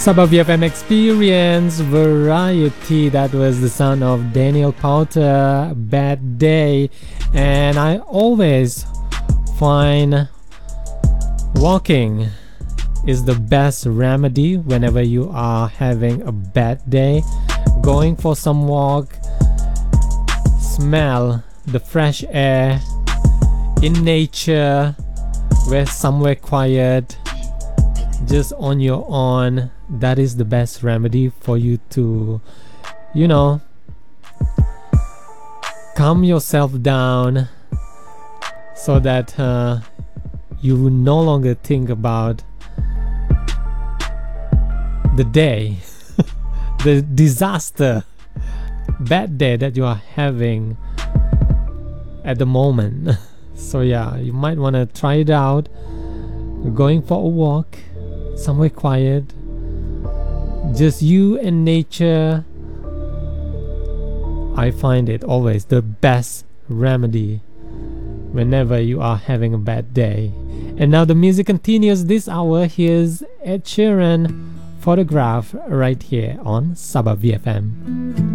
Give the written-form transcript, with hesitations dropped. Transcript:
Sabah VFM Experience Variety. That was the son of Daniel Powter, Bad Day. And I always find walking is the best remedy whenever you are having a bad day. Going for some walk, smell the fresh air in nature, where somewhere quiet, just on your own. That is the best remedy for you to, calm yourself down, so that you will no longer think about the day, the disaster, bad day that you are having at the moment. So yeah, you might want to try it out. Going for a walk somewhere quiet, just you and nature. I find it always the best remedy whenever you are having a bad day. And now the music continues this hour. Here's Ed Sheeran, Photograph, right here on Sabah VFM.